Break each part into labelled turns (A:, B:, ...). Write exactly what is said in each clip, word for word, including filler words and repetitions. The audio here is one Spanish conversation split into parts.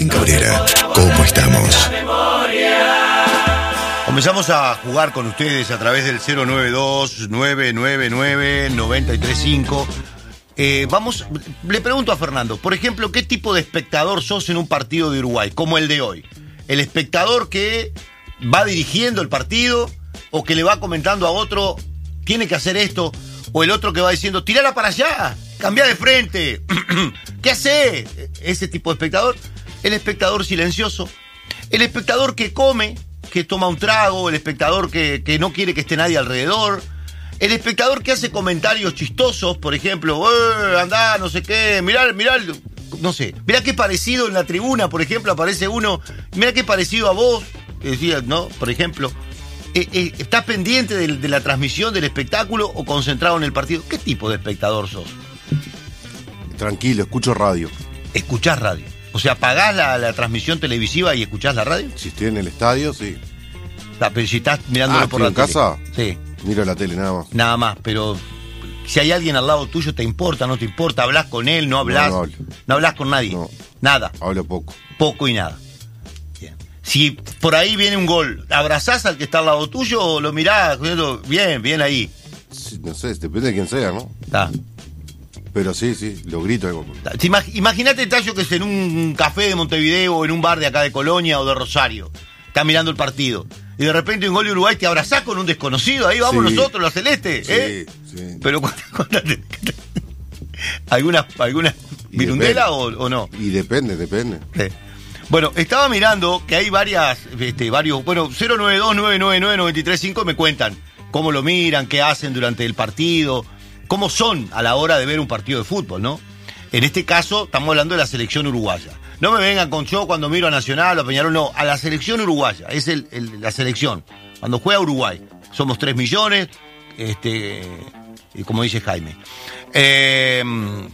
A: Martín Cabrera. ¿Cómo estamos?
B: Comenzamos a jugar con ustedes a través del cero nueve dos, nueve nueve nueve, nueve tres cinco. Eh, vamos, le pregunto a Fernando, por ejemplo, ¿qué tipo de espectador sos en un partido de Uruguay, como el de hoy? ¿El espectador que va dirigiendo el partido o que le va comentando a otro, tiene que hacer esto? ¿O el otro que va diciendo, tirala para allá, cambia de frente, ¿qué hace? Ese tipo de espectador. El espectador silencioso, el espectador que come, que toma un trago, el espectador que, que no quiere que esté nadie alrededor, el espectador que hace comentarios chistosos, por ejemplo, eh, andá, no sé qué, mirá, mirá, no sé, mirá qué parecido en la tribuna, por ejemplo, aparece uno, mirá qué parecido a vos, decía, ¿no? Por ejemplo, eh, eh, ¿estás pendiente de, de la transmisión del espectáculo o concentrado en el partido? ¿Qué tipo de espectador sos?
C: Tranquilo, escucho radio.
B: ¿Escuchás radio? O sea, ¿apagás la, la transmisión televisiva y escuchás la radio?
C: Si estoy en el estadio, sí.
B: Ah, pero si estás mirándolo
C: ah,
B: por la
C: en
B: tele.
C: casa?
B: Sí.
C: Miro la tele, nada más.
B: Nada más, pero si hay alguien al lado tuyo, ¿te importa, no te importa? ¿Hablás con él, no hablás?
C: No, no hablo.
B: ¿No hablás con nadie?
C: No.
B: Nada.
C: Hablo poco.
B: Poco y nada. Bien. Si por ahí viene un gol, ¿abrazás al que está al lado tuyo o lo mirás? Bien, bien ahí.
C: Sí, no sé, depende de quién sea, ¿no?
B: Está.
C: Pero sí, sí, lo grito.
B: Imagínate, Tayo, que es en un café de Montevideo o en un bar de acá de Colonia o de Rosario. Estás mirando el partido. Y de repente un gol de Uruguay, te abrazás con un desconocido. Ahí vamos sí. nosotros, los celestes.
C: Sí,
B: ¿eh?
C: sí.
B: Pero cuéntate. ¿Alguna, alguna virundela o, o no?
C: Y depende, depende.
B: Sí. Bueno, estaba mirando que hay varias, este, varios, bueno, cero nueve dos, nueve nueve nueve, nueve tres cinco me cuentan cómo lo miran, qué hacen durante el partido, cómo son a la hora de ver un partido de fútbol, ¿no? En este caso, estamos hablando de la selección uruguaya. No me vengan con yo cuando miro a Nacional o a Peñarol, no, a la selección uruguaya, es el, el, la selección. Cuando juega Uruguay, somos tres millones, este, como dice Jaime. Eh,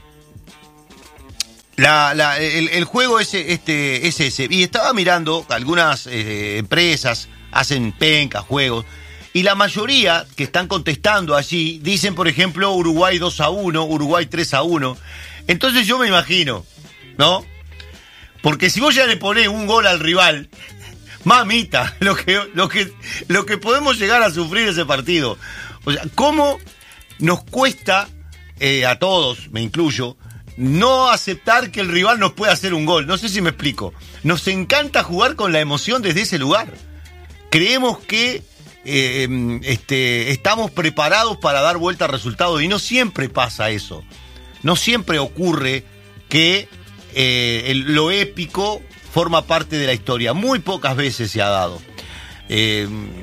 B: la, la, el, el juego es, este, es ese. Y estaba mirando, algunas eh, empresas hacen pencas, juegos, y la mayoría que están contestando allí dicen, por ejemplo, Uruguay dos a uno, Uruguay tres a uno. Entonces yo me imagino, ¿no? Porque si vos ya le ponés un gol al rival, mamita, lo que, lo que, lo que podemos llegar a sufrir ese partido. O sea, ¿cómo nos cuesta, eh, a todos, me incluyo, no aceptar que el rival nos pueda hacer un gol? No sé si me explico. Nos encanta jugar con la emoción desde ese lugar. Creemos que eh, este, estamos preparados para dar vuelta al resultado y no siempre pasa eso. No siempre ocurre que eh, el, lo épico forma parte de la historia. Muy pocas veces se ha dado. Eh,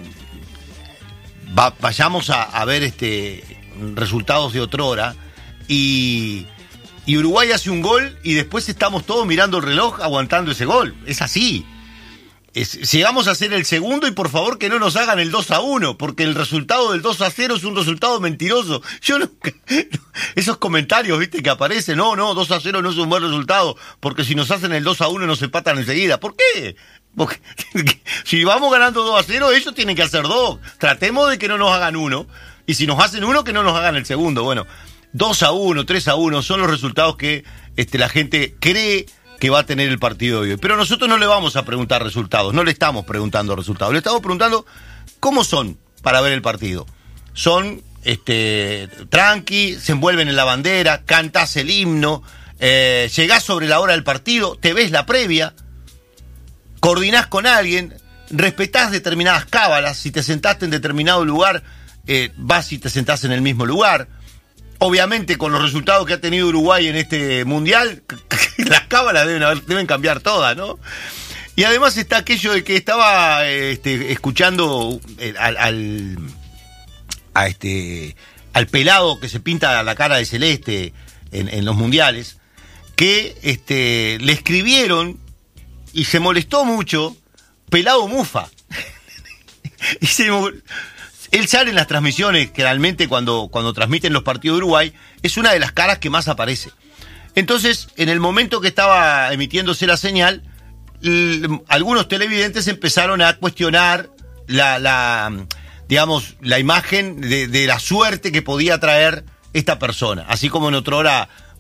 B: va, vayamos a, a ver este resultados de otrora y, y Uruguay hace un gol y después estamos todos mirando el reloj aguantando ese gol. Es así. Es, llegamos a hacer el segundo y por favor que no nos hagan el dos a uno, porque el resultado del dos a cero es un resultado mentiroso. Yo nunca, esos comentarios, viste, que aparecen, no, no, dos a cero no es un buen resultado, porque si nos hacen el dos a uno nos empatan enseguida. ¿Por qué? Porque si vamos ganando dos a cero, ellos tienen que hacer dos. Tratemos de que no nos hagan uno, y si nos hacen uno, que no nos hagan el segundo. Bueno, dos a uno, tres a uno son los resultados que este, la gente cree que va a tener el partido de hoy. Pero nosotros no le vamos a preguntar resultados, no le estamos preguntando resultados, le estamos preguntando cómo son para ver el partido. Son este tranqui, se envuelven en la bandera, cantás el himno, eh, llegás sobre la hora del partido, te ves la previa, coordinás con alguien, respetás determinadas cábalas, si te sentaste en determinado lugar, eh, vas y te sentás en el mismo lugar. Obviamente, con los resultados que ha tenido Uruguay en este mundial, las cábalas deben, haber, deben cambiar todas, ¿no? Y además está aquello de que estaba este, escuchando al, al, a este, al pelado que se pinta la cara de celeste en, en los mundiales, que este, le escribieron y se molestó mucho, pelado mufa. y se Él sale en las transmisiones, generalmente cuando, cuando transmiten los partidos de Uruguay, es una de las caras que más aparece. Entonces, en el momento que estaba emitiéndose la señal, l- algunos televidentes empezaron a cuestionar la, la digamos, la imagen de, de la suerte que podía traer esta persona. Así como en otra hora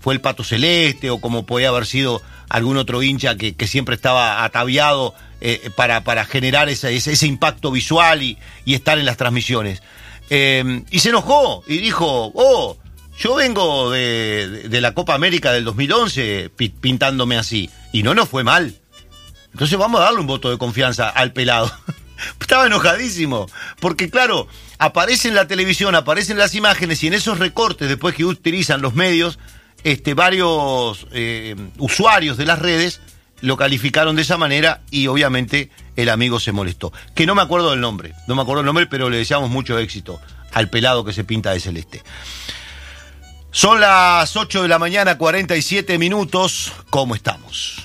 B: fue el Pato Celeste o como podía haber sido algún otro hincha que, que siempre estaba ataviado eh, para, para generar ese, ese, ese impacto visual y, y estar en las transmisiones. Eh, y se enojó y dijo, oh, yo vengo de, de, de la Copa América del dos mil once pi, pintándome así. Y no nos fue mal. Entonces vamos a darle un voto de confianza al pelado. Estaba enojadísimo, porque claro, aparece en la televisión, aparecen las imágenes y en esos recortes, después que utilizan los medios, este, varios eh, usuarios de las redes lo calificaron de esa manera y obviamente el amigo se molestó. Que no me acuerdo del nombre, no me acuerdo el nombre, pero le deseamos mucho éxito al pelado que se pinta de celeste. Son las ocho de la mañana, cuarenta y siete minutos, ¿cómo estamos?